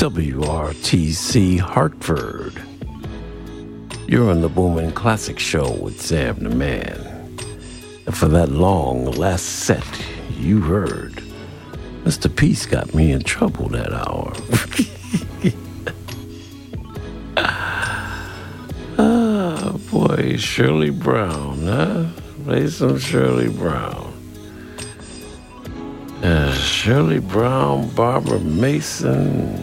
WRTC Hartford. You're on the Boomin' Classic Show with Sam the Man. And for that long last set you heard, Mr. Peace got me in trouble that hour. Ah, boy, Shirley Brown, huh? Play some Shirley Brown. Shirley Brown, Barbara Mason,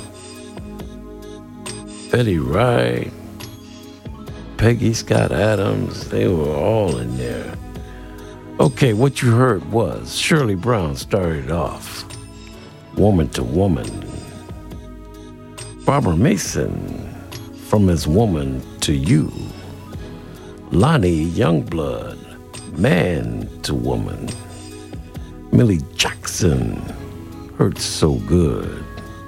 Betty Wright, Peggy Scott Adams, they were all in there. Okay, what you heard was Shirley Brown started off, Woman to Woman. Barbara Mason, From His Woman to You. Lonnie Youngblood, Man to Woman. Millie Jackson, Hurts So Good.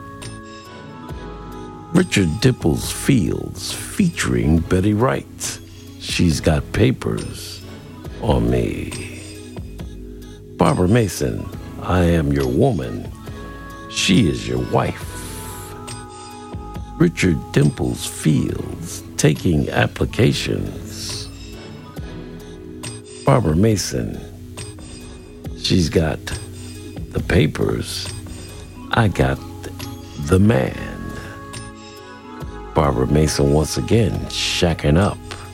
Richard Dimples Fields featuring Betty Wright, She's Got Papers on Me. Barbara Mason, I Am Your Woman, She Is Your Wife. Richard Dimples Fields, Taking Applications. Barbara Mason, She's Got the Papers, I Got the Man. Barbara Mason once again, Shacking Up.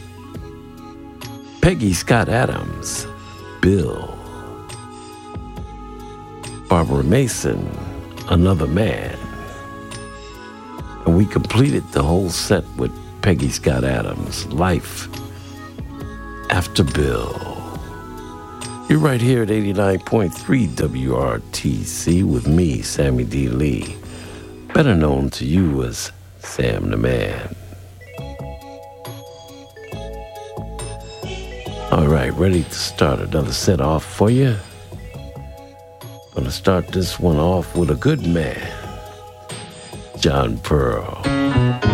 Peggy Scott Adams, Bill. Barbara Mason, Another Man. And we completed the whole set with Peggy Scott Adams, Life After Bill. You're right here at 89.3 WRTC with me, Sammy D. Lee, better known to you as Sam the Man. All right, ready to start another set off for you. Gonna start this one off with a good man, John Pearl.